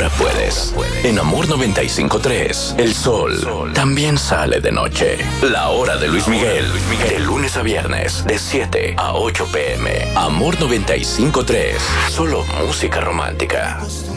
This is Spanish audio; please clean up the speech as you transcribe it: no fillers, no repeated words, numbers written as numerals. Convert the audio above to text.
ahora puedes. En Amor 95.3, el sol también sale de noche. La hora de Luis Miguel, de lunes a viernes, de 7 a 8 p.m. Amor 95.3, solo música romántica.